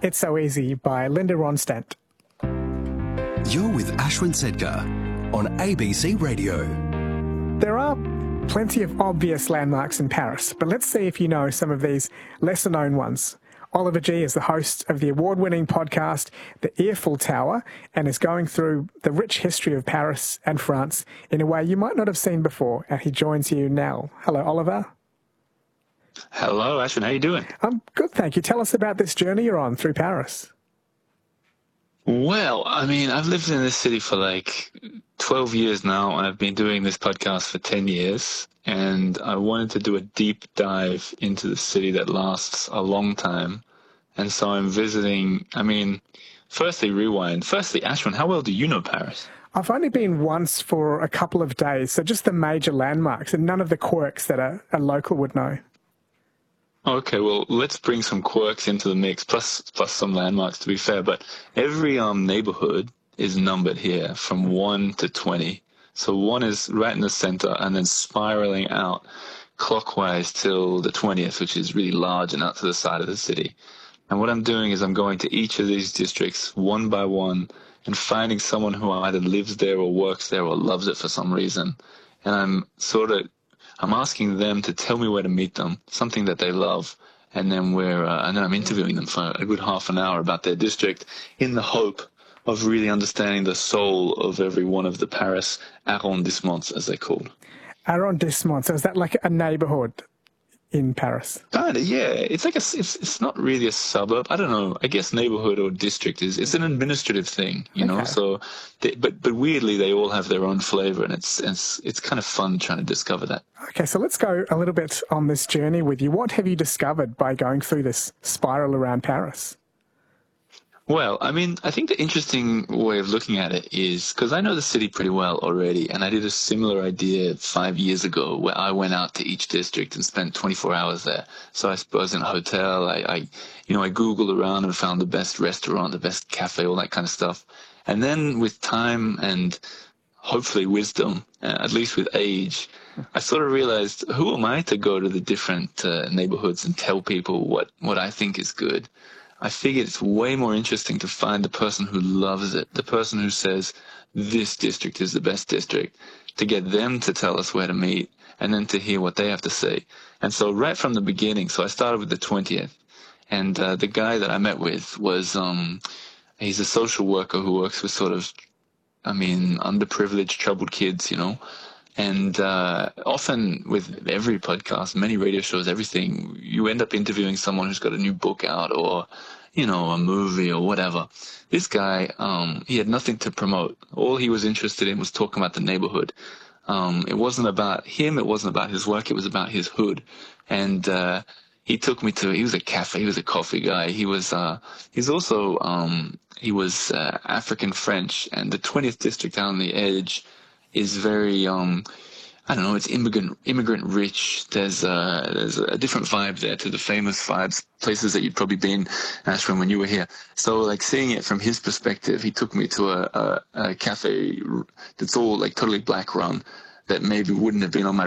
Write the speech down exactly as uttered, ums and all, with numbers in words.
It's So Easy by Linda Ronstadt. You're with Ashwin Sedkar on A B C Radio. There are plenty of obvious landmarks in Paris, but let's see if you know some of these lesser-known ones. Oliver Gee is the host of the award-winning podcast, The Eiffel Tower, and is going through the rich history of Paris and France in a way you might not have seen before, and he joins you now. Hello, Oliver. Hello, Ashwin. How are you doing? I'm good, thank you. Tell us about this journey you're on through Paris. Well, I mean, I've lived in this city for like twelve years now, and I've been doing this podcast for ten years, and I wanted to do a deep dive into the city that lasts a long time. And so I'm visiting, I mean, firstly, rewind. Firstly, Ashwin, how well do you know Paris? I've only been once for a couple of days, so just the major landmarks and none of the quirks that a, a local would know. Okay, well, let's bring some quirks into the mix, plus plus some landmarks, to be fair. But every um neighborhood is numbered here from one to twenty. So one is right in the center and then spiraling out clockwise till the twentieth, which is really large and out to the side of the city. And what I'm doing is I'm going to each of these districts one by one and finding someone who either lives there or works there or loves it for some reason. And I'm sort of, I'm asking them to tell me where to meet them, something that they love. And then we're, uh, and then I'm interviewing them for a good half an hour about their district in the hope of really understanding the soul of every one of the Paris arrondissements, as they're called. Arrondissement, so is that like a neighborhood in Paris? Kind of, yeah. It's like a, it's it's not really a suburb. I don't know. I guess neighborhood or district is it's an administrative thing, you know. Okay. So, they, but but weirdly, they all have their own flavor, and it's it's it's kind of fun trying to discover that. Okay, so let's go a little bit on this journey with you. What have you discovered by going through this spiral around Paris? Well, I mean, I think the interesting way of looking at it is, because I know the city pretty well already, and I did a similar idea five years ago where I went out to each district and spent twenty-four hours there. So I suppose in a hotel, I, I you know, I Googled around and found the best restaurant, the best cafe, all that kind of stuff. And then with time and hopefully wisdom, uh, at least with age, I sort of realized, who am I to go to the different uh, neighborhoods and tell people what, what I think is good? I figured it's way more interesting to find the person who loves it, the person who says, this district is the best district, to get them to tell us where to meet, and then to hear what they have to say. And so right from the beginning, so I started with the twentieth, and uh, the guy that I met with was, um, he's a social worker who works with sort of, I mean, underprivileged, troubled kids, you know. And uh, often with every podcast, many radio shows, everything, you end up interviewing someone who's got a new book out or, you know, a movie or whatever. This guy, um, he had nothing to promote. All he was interested in was talking about the neighborhood. Um, it wasn't about him. It wasn't about his work. It was about his hood. And uh, he took me to, he was a cafe. He was a coffee guy. He was, uh, he's also, um, he was uh, African French. And the twentieth district out on the edge is very, um, I don't know, it's immigrant immigrant rich. There's a, there's a different vibe there to the famous vibes, places that you'd probably been, Ashwin, when you were here. So, like, seeing it from his perspective, he took me to a, a, a cafe that's all, like, totally black run that maybe wouldn't have been on my